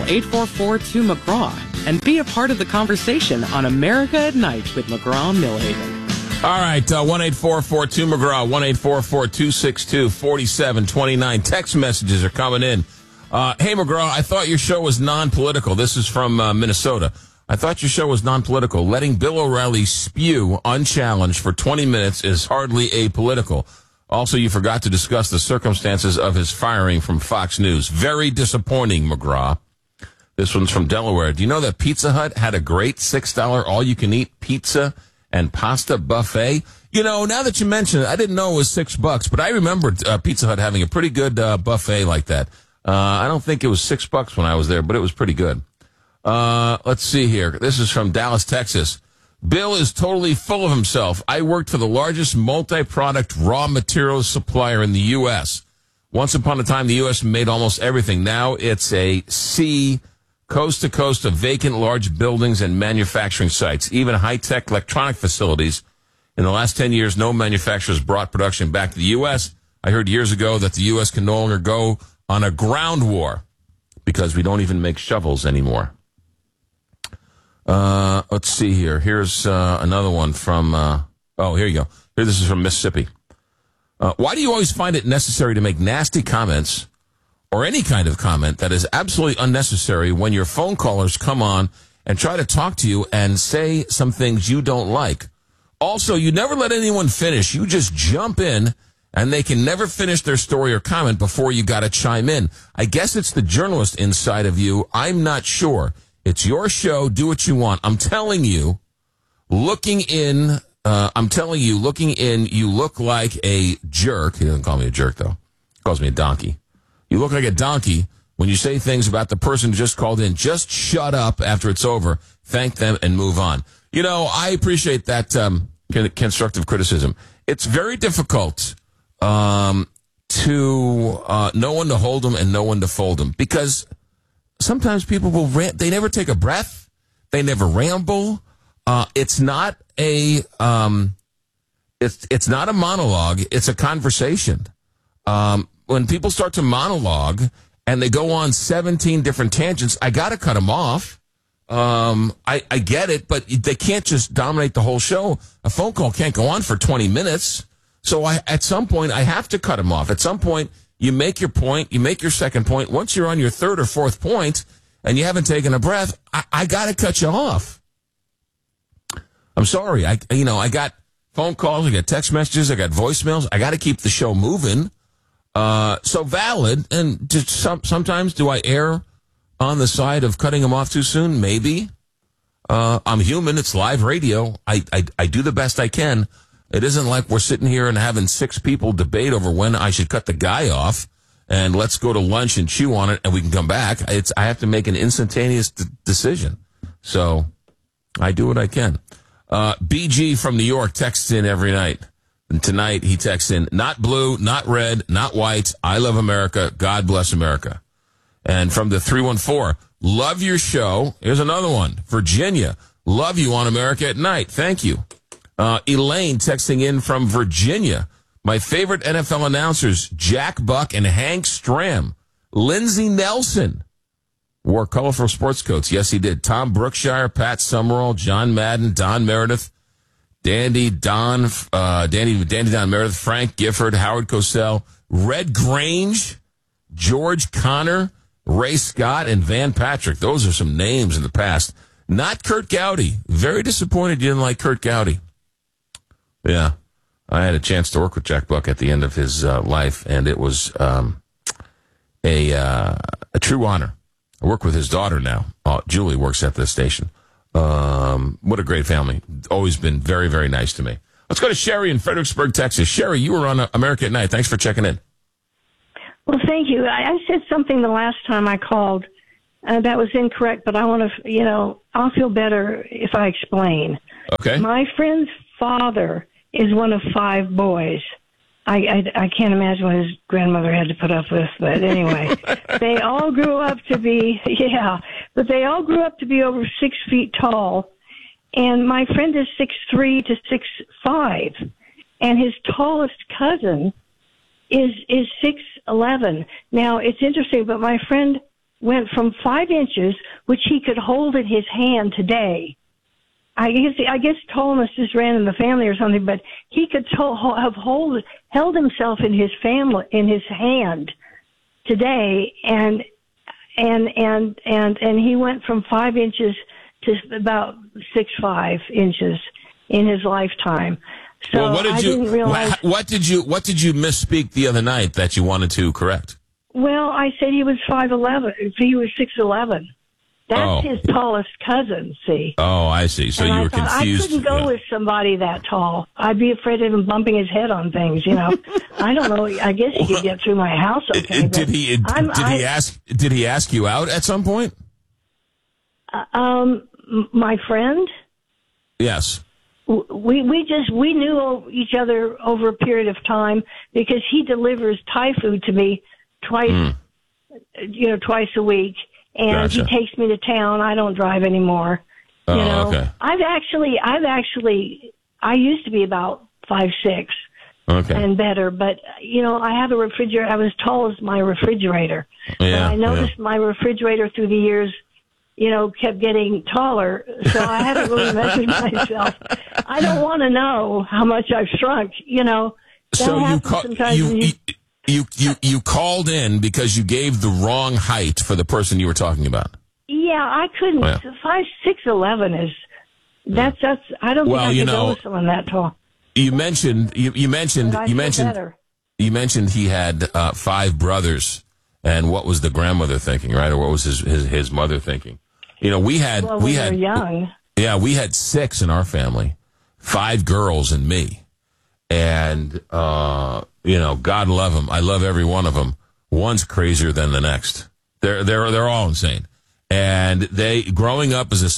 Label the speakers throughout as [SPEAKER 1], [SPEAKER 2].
[SPEAKER 1] 844-2McGraw and be a part of the conversation on America at Night with McGraw-Millhaven.
[SPEAKER 2] All right, 1-844-2McGraw, 1-844-262-4729. Text messages are coming in. Hey, McGraw, I thought your show was non-political. This is from Minnesota. I thought your show was non-political. Letting Bill O'Reilly spew unchallenged for 20 minutes is hardly apolitical. Also, you forgot to discuss the circumstances of his firing from Fox News. Very disappointing, McGraw. This one's from Delaware. Do you know that Pizza Hut had a great $6 all-you-can-eat pizza and pasta buffet? You know, now that you mention it, I didn't know it was $6, but I remembered Pizza Hut having a pretty good buffet like that. I don't think it was $6 when I was there, but it was pretty good. Let's see here. This is from Dallas, Texas. Bill is totally full of himself. I worked for the largest multi-product raw materials supplier in the U.S. Once upon a time, the U.S. made almost everything. Now it's a sea, coast to coast of vacant large buildings and manufacturing sites, even high-tech electronic facilities. In the last 10 years, no manufacturers brought production back to the U.S. I heard years ago that the U.S. can no longer go on a ground war because we don't even make shovels anymore. Let's see here. Here's another one from, here you go. This is from Mississippi. Why do you always find it necessary to make nasty comments or any kind of comment that is absolutely unnecessary when your phone callers come on and try to talk to you and say some things you don't like? Also, you never let anyone finish. You just jump in, and they can never finish their story or comment before you got to chime in. I guess it's the journalist inside of you. I'm not sure. It's your show. Do what you want. I'm telling you, looking in, you look like a jerk. He doesn't call me a jerk, though. He calls me a donkey. You look like a donkey when you say things about the person who just called in. Just shut up after it's over. Thank them and move on. You know, I appreciate that constructive criticism. It's very difficult to know when to hold them and know when to fold them, because sometimes people will rant. They never take a breath. They never ramble. It's not a it's not a monologue. It's a conversation. When people start to monologue and they go on 17 different tangents, I got to cut them off. I get it, but they can't just dominate the whole show. A phone call can't go on for 20 minutes. So at some point, I have to cut them off. At some point, you make your point, you make your second point. Once you're on your third or fourth point and you haven't taken a breath, I got to cut you off. I'm sorry. I got phone calls, I got text messages, I got voicemails. I got to keep the show moving. So valid. And just sometimes do I err on the side of cutting them off too soon? Maybe. I'm human. It's live radio. I do the best I can. It isn't like we're sitting here and having 6 people debate over when I should cut the guy off and let's go to lunch and chew on it and we can come back. I have to make an instantaneous decision. So I do what I can. BG from New York texts in every night. And tonight he texts in, not blue, not red, not white. I love America. God bless America. And from the 314, love your show. Here's another one. Virginia, love you on America at Night. Thank you. Elaine texting in from Virginia. My favorite NFL announcers, Jack Buck and Hank Stram. Lindsey Nelson wore colorful sports coats. Yes, he did. Tom Brookshire, Pat Summerall, John Madden, Don Meredith, Dandy Don Meredith, Frank Gifford, Howard Cosell, Red Grange, George Connor, Ray Scott, and Van Patrick. Those are some names in the past. Not Kurt Gowdy. Very disappointed you didn't like Kurt Gowdy. Yeah, I had a chance to work with Jack Buck at the end of his life, and it was a true honor. I work with his daughter now. Julie works at the station. What a great family. Always been very, very nice to me. Let's go to Sherry in Fredericksburg, Texas. Sherry, you were on America at Night. Thanks for checking in.
[SPEAKER 3] Well, thank you. I said something the last time I called that was incorrect, but I want to, I'll feel better if I explain.
[SPEAKER 2] Okay.
[SPEAKER 3] My friend's father is one of 5 boys. I can't imagine what his grandmother had to put up with, but anyway, they all grew up to be, over 6 feet tall, and my friend is 6'3" to 6'5", and his tallest cousin is 6'11". Now, it's interesting, but my friend went from 5 inches, which he could hold in his hand today. I guess tallness just ran in the family or something, but he could have held himself in his hand today, and he went from 5 inches to about 6'5" inches in his lifetime. So
[SPEAKER 2] well,
[SPEAKER 3] I didn't realize.
[SPEAKER 2] What did you misspeak the other night that you wanted to correct?
[SPEAKER 3] Well, I said he was 5'11". He was 6'11". That's his tallest cousin, see.
[SPEAKER 2] Oh, I see. So you were confused.
[SPEAKER 3] I couldn't go with somebody that tall. I'd be afraid of him bumping his head on things, you know. I don't know. I guess he could get through my house okay.
[SPEAKER 2] Did he ask you out at some point?
[SPEAKER 3] My friend?
[SPEAKER 2] Yes.
[SPEAKER 3] We knew each other over a period of time because he delivers Thai food to me twice a week. And
[SPEAKER 2] Gotcha.
[SPEAKER 3] he takes me to town. I don't drive anymore.
[SPEAKER 2] Oh,
[SPEAKER 3] you know,
[SPEAKER 2] okay.
[SPEAKER 3] I used to be about 5'6", and better, but you know, I have a refrigerator. I was tall as my refrigerator.
[SPEAKER 2] Yeah,
[SPEAKER 3] but I noticed my refrigerator through the years, you know, kept getting taller. So I haven't really measured myself. I don't want to know how much I've shrunk. You know,
[SPEAKER 2] You called in because you gave the wrong height for the person you were talking about.
[SPEAKER 3] Yeah, I couldn't. 5'6", is that's. I don't think I could go with someone that tall.
[SPEAKER 2] You mentioned he had 5 brothers, and what was the grandmother thinking, right? Or what was his mother thinking? You know, we had
[SPEAKER 3] young.
[SPEAKER 2] Yeah, we had 6 in our family, 5 girls and me, and. You know, God love them. I love every one of them. One's crazier than the next. They're all insane. And growing up as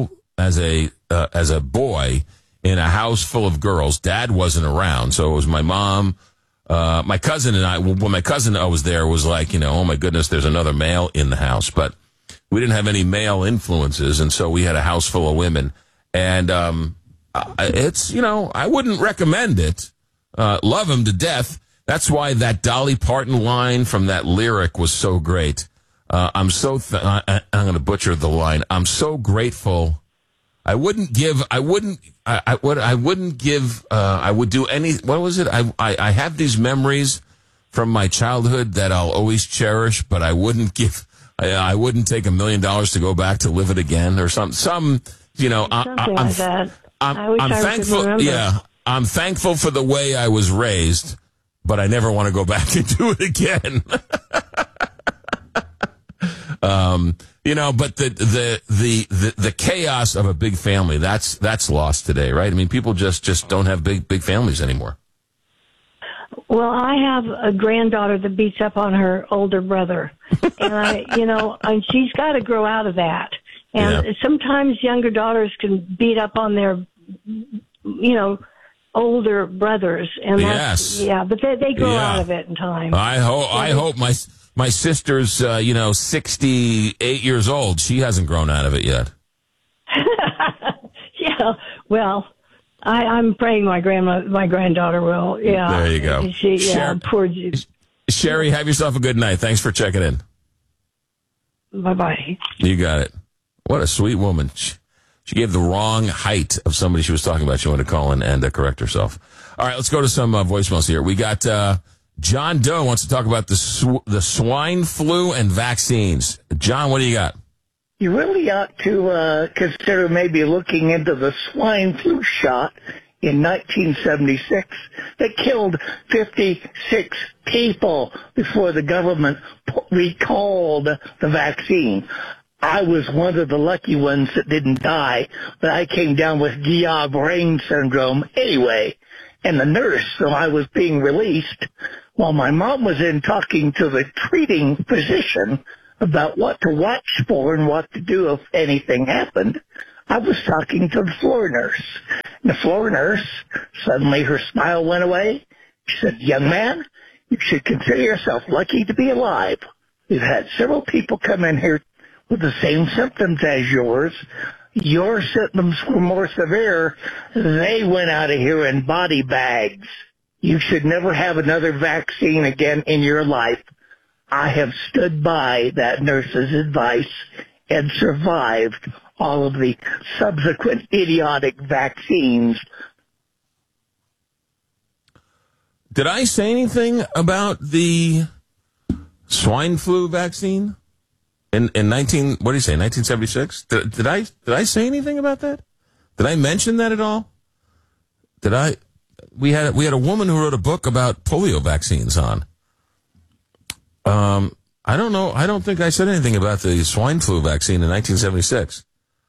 [SPEAKER 2] a boy in a house full of girls, Dad wasn't around, so it was my mom, my cousin and I. When my cousin was there, was like, you know, oh my goodness, there's another male in the house. But we didn't have any male influences, and so we had a house full of women. And it's, you know, I wouldn't recommend it. Love him to death. That's why that Dolly Parton line from that lyric was so great. I'm going to butcher the line. I'm so grateful. I would do any, what was it? I have these memories from my childhood that I'll always cherish, but I wouldn't take $1 million to go back to live it again or something. You know,
[SPEAKER 3] something like that. I'm
[SPEAKER 2] thankful. Yeah. I'm thankful for the way I was raised, but I never want to go back and do it again. You know, but the chaos of a big family, that's lost today, right? I mean, people just don't have big families anymore.
[SPEAKER 3] Well, I have a granddaughter that beats up on her older brother, and she's got to grow out of that. And sometimes younger daughters can beat up on their, older brothers, and but they grow out of it in time.
[SPEAKER 2] I hope my sister's 68 years old. She hasn't grown out of it yet.
[SPEAKER 3] Yeah, well, I'm praying my granddaughter will. Yeah,
[SPEAKER 2] there you go.
[SPEAKER 3] Poor
[SPEAKER 2] Sherry, have yourself a good night. Thanks for checking in.
[SPEAKER 3] Bye-bye.
[SPEAKER 2] You got it. What a sweet woman. She gave the wrong height of somebody she was talking about. She wanted to call in and correct herself. All right, let's go to some voicemails here. We got John Doe wants to talk about the swine flu and vaccines. John, what do you got?
[SPEAKER 4] You really ought to consider maybe looking into the swine flu shot in 1976 that killed 56 people before the government recalled the vaccine. I was one of the lucky ones that didn't die, but I came down with Guillain-Barré syndrome anyway. And the nurse, so I was being released, while my mom was in talking to the treating physician about what to watch for and what to do if anything happened, I was talking to the floor nurse. And the floor nurse, suddenly her smile went away. She said, "Young man, you should consider yourself lucky to be alive. We've had several people come in here with the same symptoms as yours. Your symptoms were more severe. They went out of here in body bags. You should never have another vaccine again in your life. I have stood by that nurse's advice and survived all of the subsequent idiotic vaccines.
[SPEAKER 2] Did I say anything about the swine flu vaccine in 1976? Did I say anything about that? Did I mention that at all? We had a woman who wrote a book about polio vaccines on. I don't know. I don't think I said anything about the swine flu vaccine in 1976.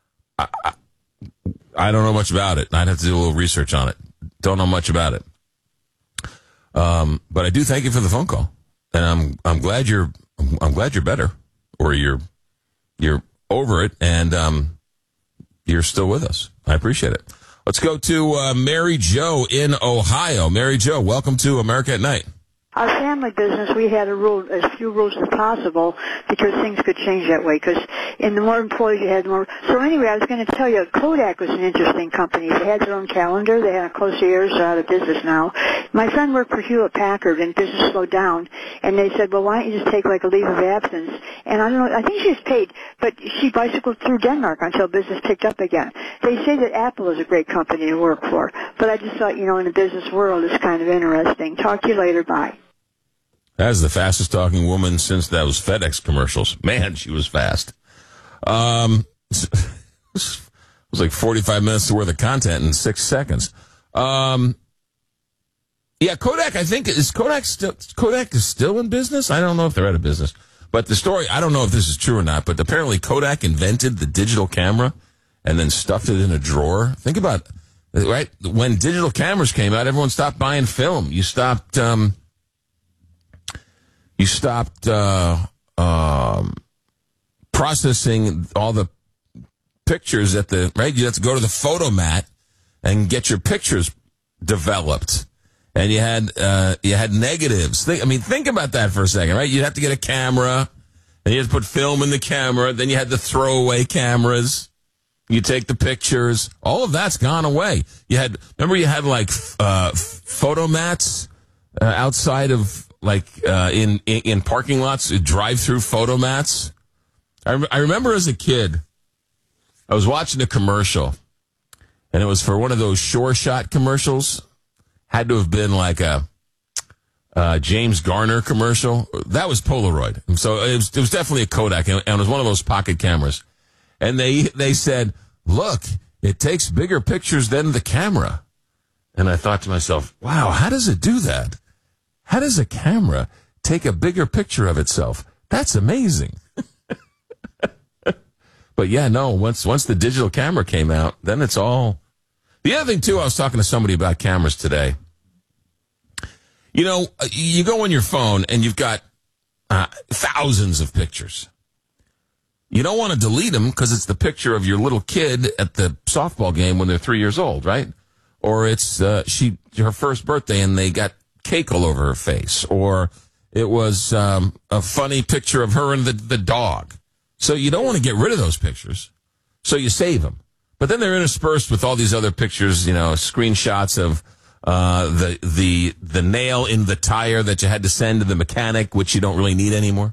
[SPEAKER 2] I don't know much about it. I'd have to do a little research on it. Don't know much about it. But I do thank you for the phone call, and I'm glad you're better, or you're over it, and you're still with us. I appreciate it. Let's go to Mary Jo in Ohio. Mary Jo, welcome to America at Night.
[SPEAKER 5] Our family business, we had as few rules as possible because things could change that way. Because in the more employees you had, the more. So anyway, I was going to tell you, Kodak was an interesting company. They had their own calendar. They had close years. They're out of business now. My friend worked for Hewlett Packard, and business slowed down. And they said, well, why don't you just take like a leave of absence? And I don't know. I think she was paid, but she bicycled through Denmark until business picked up again. They say that Apple is a great company to work for, but I just thought, in the business world, it's kind of interesting. Talk to you later. Bye.
[SPEAKER 2] That's the fastest talking woman since those FedEx commercials. Man, she was fast. It was like 45 minutes worth of content in 6 seconds. Yeah, Kodak, I think, Kodak is still in business? I don't know if they're out of business. But the story, I don't know if this is true or not, but apparently Kodak invented the digital camera and then stuffed it in a drawer. Think about, right, when digital cameras came out, everyone stopped buying film. You stopped processing all the pictures right? You have to go to the photomat and get your pictures developed. And you had negatives. Think about that for a second, right? You'd have to get a camera, and you had to put film in the camera. Then you had the throwaway cameras. You take the pictures. All of that's gone away. Remember you had like photomats outside of in parking lots, drive-through photomats. I remember as a kid, I was watching a commercial, and it was for one of those Sure Shot commercials. Had to have been like a James Garner commercial. That was Polaroid. And so it was definitely a Kodak, and it was one of those pocket cameras. And they said, look, it takes bigger pictures than the camera. And I thought to myself, wow, how does it do that? How does a camera take a bigger picture of itself? That's amazing. But yeah, no, once the digital camera came out, then it's all... The other thing, too, I was talking to somebody about cameras today. You go on your phone and you've got thousands of pictures. You don't want to delete them because it's the picture of your little kid at the softball game when they're 3 years old, right? Or it's her first birthday and they got cake all over her face. Or it was a funny picture of her and the dog. So you don't want to get rid of those pictures. So you save them. But then they're interspersed with all these other pictures, screenshots of the nail in the tire that you had to send to the mechanic, which you don't really need anymore.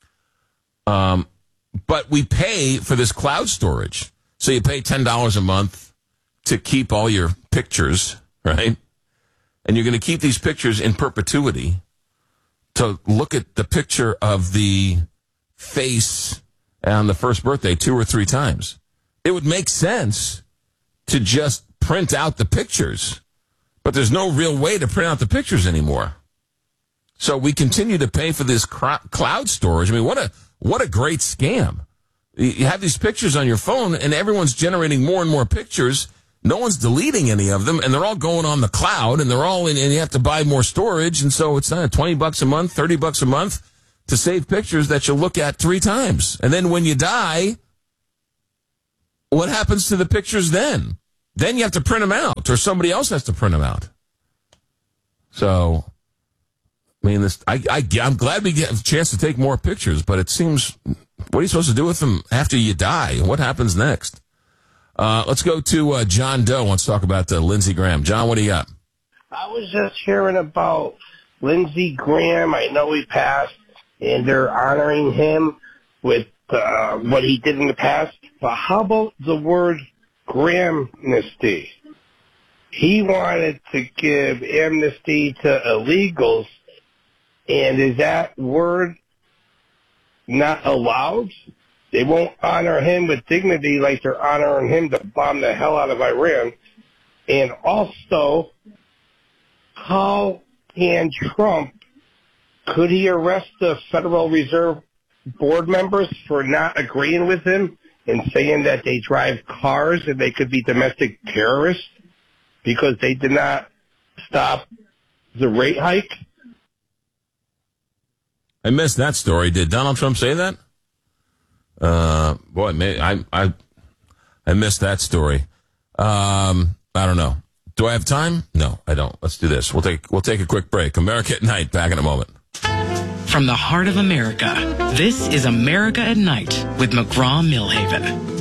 [SPEAKER 2] But we pay for this cloud storage. So you pay $10 a month to keep all your pictures, right? And you're going to keep these pictures in perpetuity to look at the picture of the face on the first birthday 2 or 3 times. It would make sense to just print out the pictures, but there's no real way to print out the pictures anymore. So we continue to pay for this cloud storage. What a great scam. You have these pictures on your phone, and everyone's generating more and more pictures. No one's deleting any of them, and they're all going on the cloud, and they're all in, and you have to buy more storage, and so it's not $20 a month, $30 a month to save pictures that you'll look at 3 times. And then when you die, what happens to the pictures then? Then you have to print them out, or somebody else has to print them out. So, I'm glad we get a chance to take more pictures, but it seems, what are you supposed to do with them after you die? What happens next? Let's go to John Doe. Wants to talk about Lindsey Graham. John, what do you got?
[SPEAKER 6] I was just hearing about Lindsey Graham. I know he passed, and they're honoring him with what he did in the past. But how about the word Gramnesty? He wanted to give amnesty to illegals, and is that word not allowed? They won't honor him with dignity like they're honoring him to bomb the hell out of Iran. And also, how can Trump, could he arrest the Federal Reserve board members for not agreeing with him and saying that they drive cars and they could be domestic terrorists because they did not stop the rate hike?
[SPEAKER 2] I missed that story. Did Donald Trump say that? I missed that story. I don't know. Do I have time? No, I don't. Let's do this. We'll take a quick break. America at Night. Back in a moment.
[SPEAKER 1] From the heart of America, this is America at Night with McGraw-Millhaven.